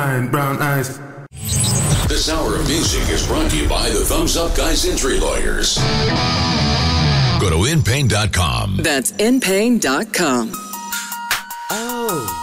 brown eyes. This hour of music is brought to you by the Thumbs Up Guys Injury Lawyers. Go to InPain.com. That's InPain.com. Oh.